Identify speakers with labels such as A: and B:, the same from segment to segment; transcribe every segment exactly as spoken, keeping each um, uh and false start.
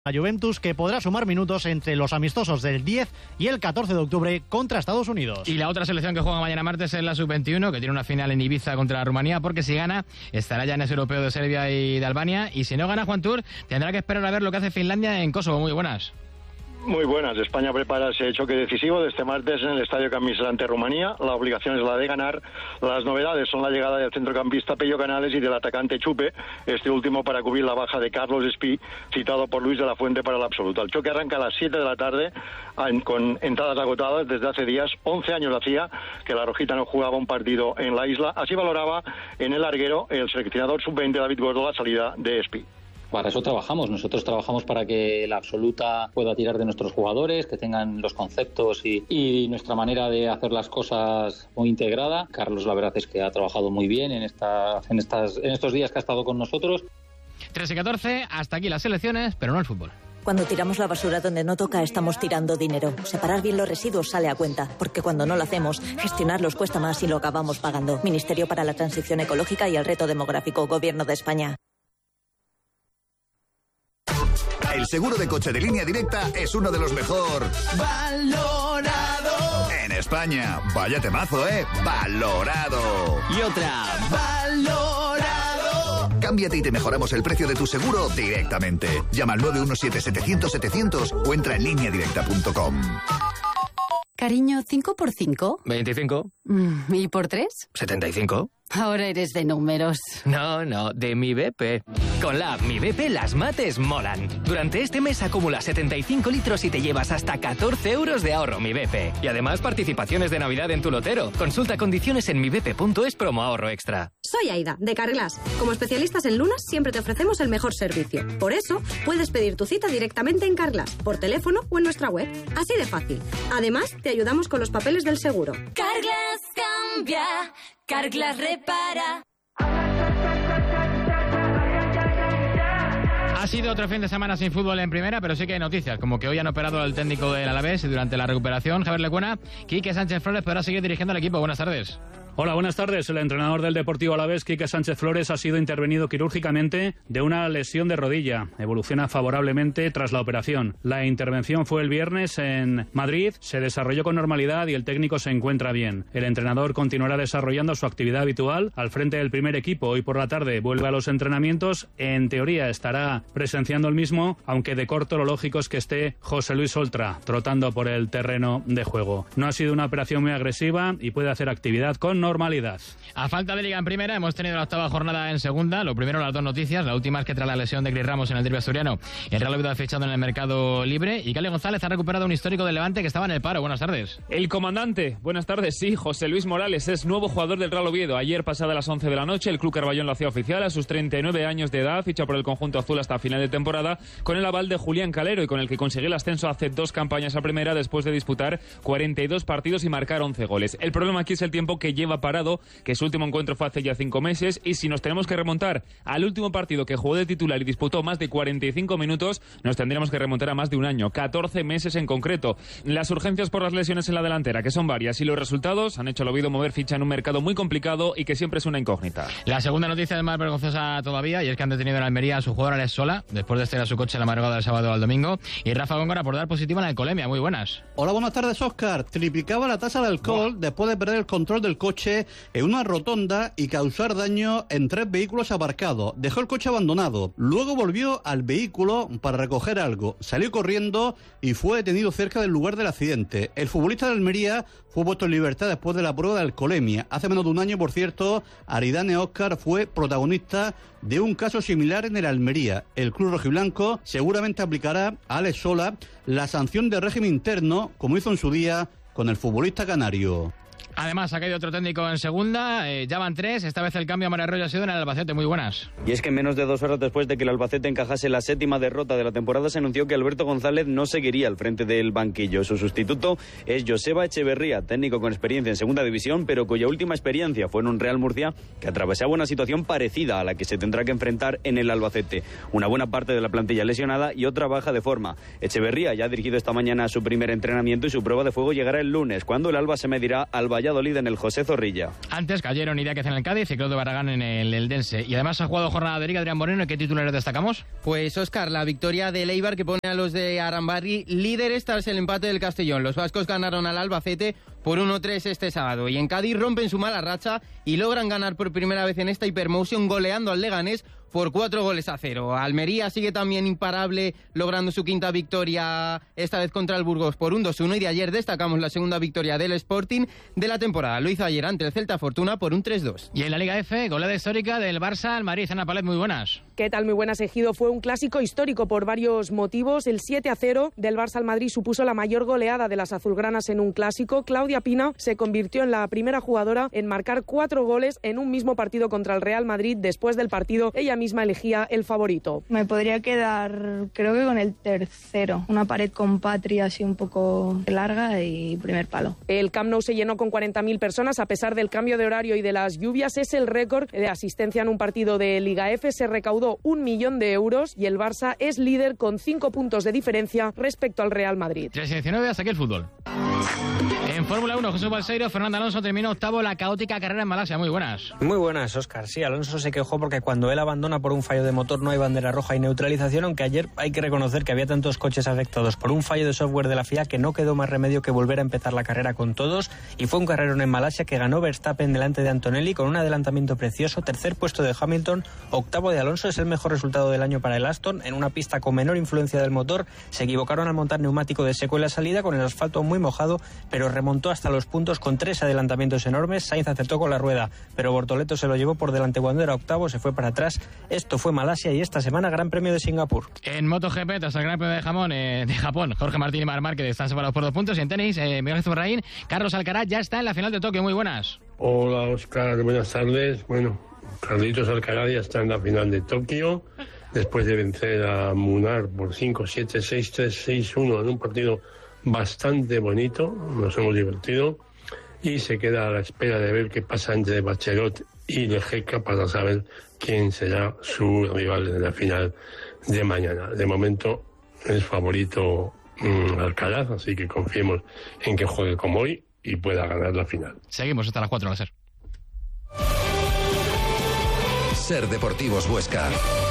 A: La Juventus, que podrá sumar minutos entre los amistosos del diez y el catorce de octubre contra Estados Unidos.
B: Y la otra selección que juega mañana martes es la sub veintiuno, que tiene una final en Ibiza contra Rumanía, porque si gana estará ya en ese europeo de Serbia y de Albania, y si no gana Juan Tur tendrá que esperar a ver lo que hace Finlandia en Kosovo. Muy buenas.
C: Muy buenas. España prepara ese choque decisivo de este martes en el Estadio Camp Nou ante Rumanía. La obligación es la de ganar. Las novedades son la llegada del centrocampista Pello Canales y del atacante Chupe, este último para cubrir la baja de Carlos Espí, citado por Luis de la Fuente para la absoluta. El choque arranca a las siete de la tarde con entradas agotadas desde hace días. once años hacía que la Rojita no jugaba un partido en la isla. Así valoraba en el larguero el seleccionador sub veinte David Gordo la salida de Espí.
D: Para eso trabajamos. Nosotros trabajamos para que la absoluta pueda tirar de nuestros jugadores, que tengan los conceptos y, y nuestra manera de hacer las cosas muy integrada. Carlos, la verdad es que ha trabajado muy bien en, esta, en, estas, en estos días que ha estado con nosotros.
B: tres y catorce, hasta aquí las selecciones, pero no el fútbol.
E: Cuando tiramos la basura donde no toca, estamos tirando dinero. Separar bien los residuos sale a cuenta, porque cuando no lo hacemos, gestionarlos cuesta más y lo acabamos pagando. Ministerio para la Transición Ecológica y el Reto Demográfico, Gobierno de España.
F: El seguro de coche de Línea Directa es uno de los mejor valorado en España. Vaya temazo, ¿eh? Valorado.
G: Y otra, valorado.
F: Cámbiate y te mejoramos el precio de tu seguro directamente. Llama al nueve uno siete, setecientos, setecientos o entra en línea directa punto com.
H: Cariño, ¿cinco por cinco?
B: veinticinco.
H: ¿Y por tres?
B: setenta y cinco.
H: Ahora eres de números.
B: No, no, de mi B P.
I: Con la app Mi B P las mates molan. Durante este mes acumula setenta y cinco litros y te llevas hasta catorce euros de ahorro Mi B P. Y además participaciones de Navidad en tu lotero. Consulta condiciones en mi b p punto es promo ahorro extra.
J: Soy Aida, de Carglass. Como especialistas en lunas siempre te ofrecemos el mejor servicio. Por eso puedes pedir tu cita directamente en Carglass, por teléfono o en nuestra web. Así de fácil. Además, te ayudamos con los papeles del seguro.
K: Carglass cambia, Carglass repara.
B: Ha sido otro fin de semana sin fútbol en primera, pero sí que hay noticias, como que hoy han operado el técnico del Alavés y durante la recuperación, Javier Lecuena, Quique Sánchez Flores podrá seguir dirigiendo al equipo. Buenas tardes.
L: Hola, buenas tardes. El entrenador del Deportivo Alavés, Quique Sánchez Flores, ha sido intervenido quirúrgicamente de una lesión de rodilla. Evoluciona favorablemente tras la operación. La intervención fue el viernes en Madrid, se desarrolló con normalidad y el técnico se encuentra bien. El entrenador continuará desarrollando su actividad habitual al frente del primer equipo. Hoy por la tarde vuelve a los entrenamientos. En teoría estará presenciando el mismo, aunque de corto lo lógico es que esté José Luis Oltra trotando por el terreno de juego. No ha sido una operación muy agresiva y puede hacer actividad con normalidad.
B: A falta de liga en primera, hemos tenido la octava jornada en segunda. Lo primero, las dos noticias. La última es que tras la lesión de Cris Ramos en el derbi asturiano, el Real Oviedo ha fichado en el mercado libre y Cali González ha recuperado un histórico del Levante que estaba en el paro. Buenas tardes.
M: El comandante, buenas tardes, sí, José Luis Morales es nuevo jugador del Real Oviedo. Ayer, pasada las once de la noche, el Club Carballón lo hacía oficial a sus treinta y nueve años de edad, ficha por el conjunto azul hasta final de temporada, con el aval de Julián Calero y con el que consiguió el ascenso hace dos campañas a primera después de disputar cuarenta y dos partidos y marcar once goles. El problema aquí es el tiempo que lleva parado, que su último encuentro fue hace ya cinco meses, y si nos tenemos que remontar al último partido que jugó de titular y disputó más de cuarenta y cinco minutos, nos tendríamos que remontar a más de un año, catorce meses en concreto. Las urgencias por las lesiones en la delantera, que son varias, y los resultados han hecho al Oviedo mover ficha en un mercado muy complicado y que siempre es una incógnita.
B: La segunda noticia es más vergonzosa todavía, y es que han detenido en Almería a su jugador Alex Sola, después de estar a su coche la madrugada del sábado al domingo, y Rafa Góngora por dar positiva en la alcoholemia. Muy buenas.
N: Hola, buenas tardes, Óscar. Triplicaba la tasa de alcohol Buah. después de perder el control del coche en una rotonda y causar daño en tres vehículos aparcados. Dejó el coche abandonado. Luego volvió al vehículo para recoger algo. Salió corriendo y fue detenido cerca del lugar del accidente. El futbolista de Almería fue puesto en libertad después de la prueba de alcoholemia. Hace menos de un año, por cierto, Aridane Óscar fue protagonista de un caso similar en el Almería. El club rojiblanco seguramente aplicará a Alex Sola la sanción de régimen interno, como hizo en su día con el futbolista canario.
B: Además, ha caído otro técnico en segunda, eh, ya van tres, esta vez el cambio a Mario Arroyo ha sido en el Albacete. Muy buenas.
O: Y es que menos de dos horas después de que el Albacete encajase la séptima derrota de la temporada, se anunció que Alberto González no seguiría al frente del banquillo. Su sustituto es Joseba Echeverría, técnico con experiencia en segunda división, pero cuya última experiencia fue en un Real Murcia que atravesaba una situación parecida a la que se tendrá que enfrentar en el Albacete. Una buena parte de la plantilla lesionada y otra baja de forma. Echeverría ya ha dirigido esta mañana su primer entrenamiento y su prueba de fuego llegará el lunes, cuando el Alba se medirá al Valladolid Valladolid en el José Zorrilla.
B: Antes cayeron Idiáquez en el Cádiz y Claudio Barragán en el Eldense. Y además ha jugado jornada de Liga Adrián Moreno. ¿Y qué titulares destacamos?
G: Pues Óscar, la victoria del Eibar que pone a los de Arambarri líderes tras el empate del Castellón. Los vascos ganaron al Albacete por uno tres este sábado. Y en Cádiz rompen su mala racha y logran ganar por primera vez en esta Hypermotion goleando al Leganés por cuatro goles a cero. Almería sigue también imparable, logrando su quinta victoria, esta vez contra el Burgos por un dos uno. Y de ayer destacamos la segunda victoria del Sporting de la temporada. Lo hizo ayer ante el Celta Fortuna por un tres dos.
B: Y en la Liga F, goleada histórica del Barça al Madrid. Ana Palet, muy buenas.
P: ¿Qué tal? Muy buenas, Ejido. Fue un clásico histórico por varios motivos. El siete a cero del Barça al Madrid supuso la mayor goleada de las azulgranas en un clásico. Claudia Pina se convirtió en la primera jugadora en marcar cuatro goles en un mismo partido contra el Real Madrid. Después del partido, ella misma elegía el favorito.
Q: Me podría quedar, creo que con el tercero. Una pared con Patria así un poco larga y primer palo.
P: El Camp Nou se llenó con cuarenta mil personas a pesar del cambio de horario y de las lluvias. Es el récord de asistencia en un partido de Liga F. Se recaudó un millón de euros y el Barça es líder con cinco puntos de diferencia respecto al Real Madrid.
B: tres diecinueve, hasta aquí el fútbol. En Fórmula uno, Jesús Balseiro, Fernando Alonso terminó octavo la caótica carrera en Malasia. Muy buenas.
R: Muy buenas, Óscar. Sí, Alonso se quejó porque cuando él abandona por un fallo de motor no hay bandera roja y neutralización, aunque ayer hay que reconocer que había tantos coches afectados por un fallo de software de la F I A que no quedó más remedio que volver a empezar la carrera con todos, y fue un carrerón en Malasia que ganó Verstappen delante de Antonelli con un adelantamiento precioso, tercer puesto de Hamilton, octavo de Alonso. Es el mejor resultado del año para el Aston en una pista con menor influencia del motor. Se equivocaron al montar neumático de seco en la salida con el asfalto muy mojado, pero remontó hasta los puntos con tres adelantamientos enormes. Sainz acertó con la rueda, pero Bortoleto se lo llevó por delante cuando era octavo, se fue para atrás. Esto fue Malasia y esta semana Gran Premio de Singapur.
B: En MotoGP, tras el Gran Premio de, Jamón, eh, de Japón, Jorge Martín y Marc Márquez están separados por dos puntos. Y en tenis, eh, Miguel Zurraín, Carlos Alcaraz ya está en la final de Tokio. Muy buenas.
S: Hola, Óscar, buenas tardes. Bueno, Carlitos Alcaraz ya está en la final de Tokio después de vencer a Munar por cinco siete, seis tres, seis uno en un partido bastante bonito. Nos hemos divertido y se queda a la espera de ver qué pasa entre Bachelot y Lejeca para saber quién será su rival en la final de mañana. De momento es favorito mmm, Alcaraz, así que confiemos en que juegue como hoy y pueda ganar la final.
B: Seguimos hasta las cuatro a ser.
T: Ser Deportivos Huesca.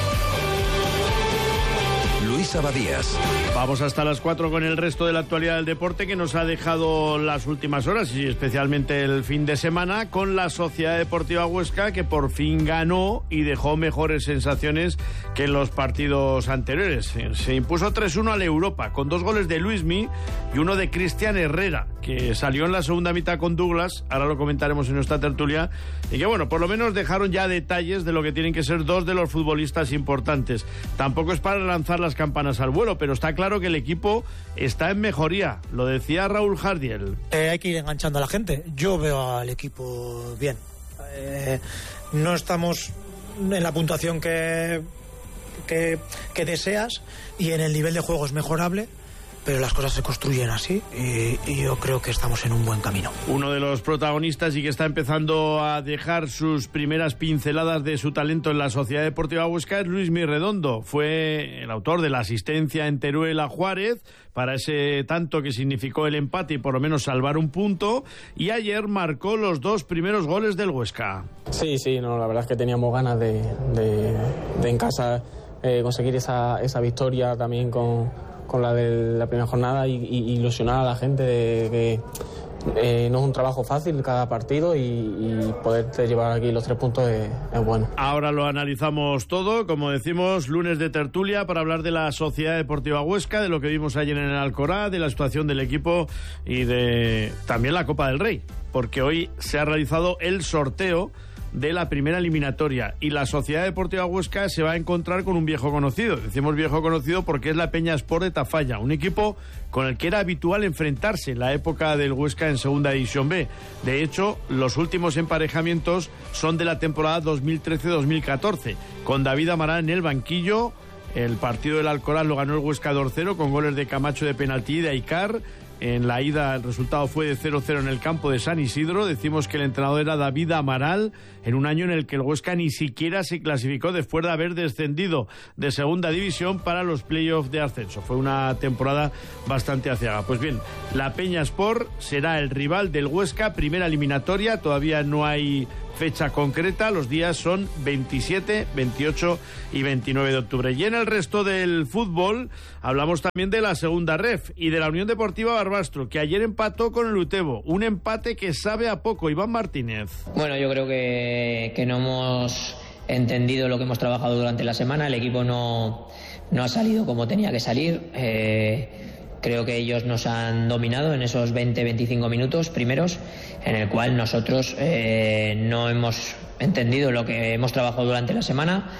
T: Luis Abadías.
U: Vamos hasta las cuatro con el resto de la actualidad del deporte que nos ha dejado las últimas horas y especialmente el fin de semana con la Sociedad Deportiva Huesca, que por fin ganó y dejó mejores sensaciones que en los partidos anteriores. Se impuso tres uno al Europa con dos goles de Luismi y uno de Cristian Herrera, que salió en la segunda mitad con Douglas, ahora lo comentaremos en nuestra tertulia, y que bueno, por lo menos dejaron ya detalles de lo que tienen que ser dos de los futbolistas importantes. Tampoco es para lanzar las campanas al vuelo, pero está claro que el equipo está en mejoría, lo decía Raúl Jardiel.
V: Eh, hay que ir enganchando a la gente. Yo veo al equipo bien. Eh, no estamos en la puntuación que, que, que deseas y en el nivel de juego es mejorable, pero las cosas se construyen así y, y yo creo que estamos en un buen camino.
U: Uno de los protagonistas y que está empezando a dejar sus primeras pinceladas de su talento en la Sociedad Deportiva Huesca es Luismi Redondo. Fue el autor de la asistencia en Teruel a Juárez para ese tanto que significó el empate y por lo menos salvar un punto, y ayer marcó los dos primeros goles del Huesca.
W: Sí, sí, no, la verdad es que teníamos ganas de, de, de en casa eh, conseguir esa, esa victoria también con con la de la primera jornada y, y ilusionar a la gente de que eh, no es un trabajo fácil cada partido y, y poderte llevar aquí los tres puntos es, es bueno.
U: Ahora lo analizamos todo, como decimos, lunes de tertulia para hablar de la Sociedad Deportiva Huesca, de lo que vimos ayer en el Alcorá, de la situación del equipo y de también la Copa del Rey, porque hoy se ha realizado el sorteo de la primera eliminatoria y la Sociedad Deportiva Huesca se va a encontrar con un viejo conocido. Decimos viejo conocido porque es la Peña Sport de Tafalla, un equipo con el que era habitual enfrentarse en la época del Huesca en Segunda División B. De hecho, los últimos emparejamientos son de la temporada dos mil trece dos mil catorce, con David Amarán en el banquillo. El partido del Alcoraz lo ganó el Huesca dos cero con goles de Camacho de penalti y de Aicar. En la ida el resultado fue de cero cero en el campo de San Isidro. Decimos que el entrenador era David Amaral, en un año en el que el Huesca ni siquiera se clasificó después de haber descendido de segunda división para los playoffs de ascenso. Fue una temporada bastante aciaga. Pues bien, la Peña Sport será el rival del Huesca, primera eliminatoria. Todavía no hay fecha concreta, los días son veintisiete, veintiocho y veintinueve de octubre. Y en el resto del fútbol hablamos también de la segunda ref y de la Unión Deportiva Barbastro, que ayer empató con el Utebo, un empate que sabe a poco. Iván Martínez.
A: Bueno, yo creo que, que no hemos entendido lo que hemos trabajado durante la semana, el equipo no, no ha salido como tenía que salir. eh... Creo que ellos nos han dominado en esos veinte veinticinco minutos primeros, en el cual nosotros eh, no hemos entendido lo que hemos trabajado durante la semana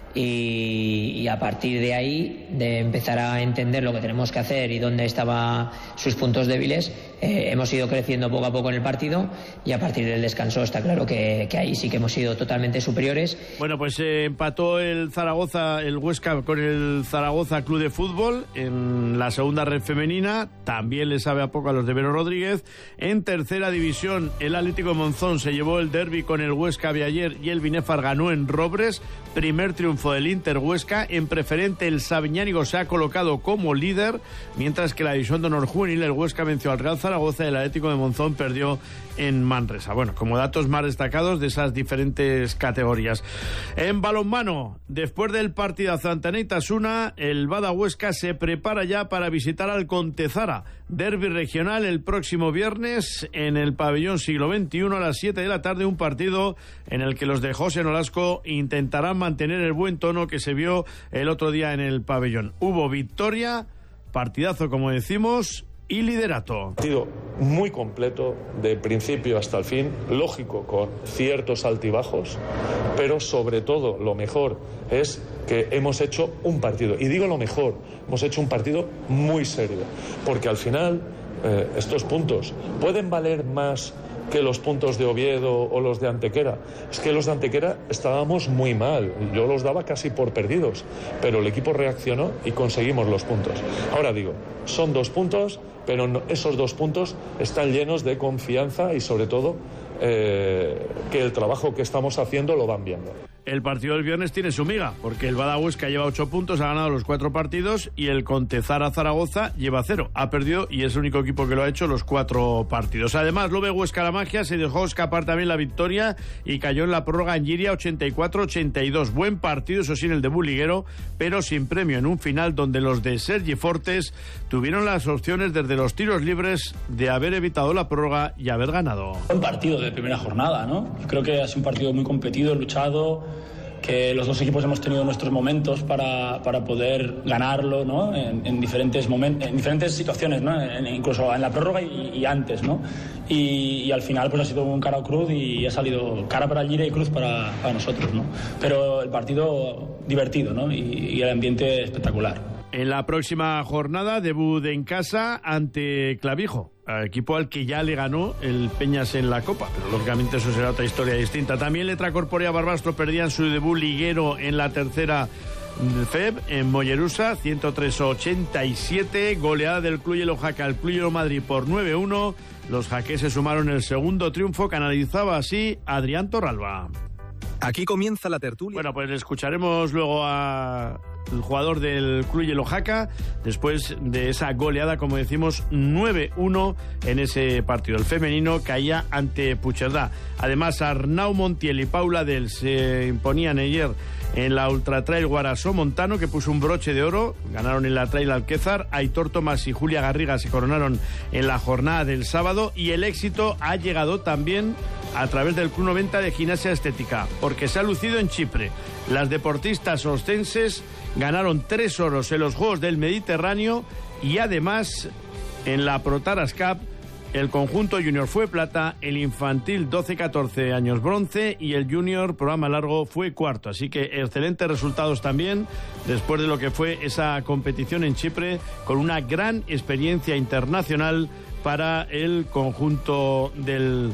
A: y, y a partir de ahí, de empezar a entender lo que tenemos que hacer y dónde estaban sus puntos débiles, eh, hemos ido creciendo poco a poco en el partido y a partir del descanso está claro que, que ahí sí que hemos sido totalmente superiores.
U: Bueno, pues eh, empató el Zaragoza, el Huesca con el Zaragoza Club de Fútbol en la segunda red femenina. También le sabe a poco a los de Vero Rodríguez. En tercera división, el Atlético de Monzón se llevó el derbi con el Huesca de ayer y el Binefar ganó en Robres. Primer triunfo del Inter Huesca. En preferente, el Sabiñánigo se ha colocado como líder, mientras que la división de honor juvenil, el Huesca venció al Real Zaragoza y el Atlético de Monzón perdió en Manresa. Bueno, como datos más destacados de esas diferentes categorías. En balonmano, después del partidazo ante Anaitasuna, el Bada Huesca se prepara ya para visitar al Contezara. Derbi regional el próximo viernes en el pabellón Siglo veintiuno a las siete de la tarde, un partido en el que los de José Nolasco intentarán mantener el buen tono que se vio el otro día en el pabellón. Hubo victoria, partidazo como decimos, y liderato.
C: Partido muy completo, de principio hasta el fin, lógico, con ciertos altibajos, pero sobre todo lo mejor es que hemos hecho un partido, y digo lo mejor, hemos hecho un partido muy serio, porque al final eh, estos puntos pueden valer más que los puntos de Oviedo o los de Antequera. Es que los de Antequera estábamos muy mal, yo los daba casi por perdidos, pero el equipo reaccionó y conseguimos los puntos. Ahora digo, son dos puntos, pero no, esos dos puntos están llenos de confianza y sobre todo eh, que el trabajo que estamos haciendo lo van viendo.
U: El partido del viernes tiene su miga, porque el Bada Huesca lleva ocho puntos, ha ganado los cuatro partidos, y el Contezara Zaragoza lleva cero. Ha perdido, y es el único equipo que lo ha hecho, los cuatro partidos. Además, Lobe Huesca La Magia se dejó escapar también la victoria y cayó en la prórroga en Giria ochenta y cuatro ochenta y dos. Buen partido, eso sí, en el de Buliguero, pero sin premio en un final donde los de Sergi Fortes tuvieron las opciones desde los tiros libres de haber evitado la prórroga y haber ganado.
D: Buen partido de primera jornada, ¿no? Creo que ha sido un partido muy competido, luchado, que los dos equipos hemos tenido nuestros momentos para, para poder ganarlo, ¿no? En, en diferentes momentos, en diferentes situaciones, ¿no? En, incluso en la prórroga y, y antes, ¿no? Y, y al final pues ha sido un cara o cruz y ha salido cara para el Giria y cruz para, para nosotros, ¿no? Pero el partido divertido, ¿no? Y, y el ambiente espectacular.
U: En la próxima jornada, debut en casa ante Clavijo, equipo al que ya le ganó el Peñas en la Copa, pero lógicamente eso será otra historia distinta. También Letra Corporea Barbastro perdían su debut liguero en la tercera F E B en Mollerusa, ciento tres a ochenta y siete, goleada del Club Hielo Jaca al Club Hielo Madrid por nueve uno. Los jaqueses sumaron el segundo triunfo, que analizaba así Adrián Torralba.
X: Aquí comienza la tertulia.
U: Bueno, pues escucharemos luego a el jugador del Club Hielo Jaca después de esa goleada, como decimos, nueve uno en ese partido. El femenino caía ante Puigcerdá. Además, Arnau Montiel y Paula Del se imponían ayer en la Ultra Trail Guarasó Montano, que puso un broche de oro. Ganaron en la Trail Alquézar. Aitor Tomás y Julia Garriga se coronaron en la jornada del sábado, y el éxito ha llegado también a través del Club noventa de Gimnasia Estética, porque se ha lucido en Chipre. Las deportistas ostenses ganaron tres oros en los Juegos del Mediterráneo, y además en la Protaras Cup el conjunto junior fue plata, el infantil doce catorce años bronce y el junior programa largo fue cuarto. Así que excelentes resultados también después de lo que fue esa competición en Chipre, con una gran experiencia internacional para el conjunto del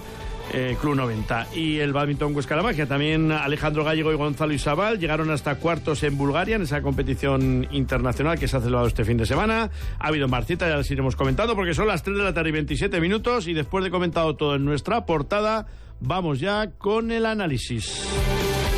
U: eh, Club noventa. Y el Badminton Huesca La Magia, también Alejandro Gallego y Gonzalo Isabal llegaron hasta cuartos en Bulgaria, en esa competición internacional que se ha celebrado este fin de semana. Ha habido más cita, ya las iremos comentando, porque son las tres de la tarde y veintisiete minutos, y después de comentado todo en nuestra portada, vamos ya con el análisis.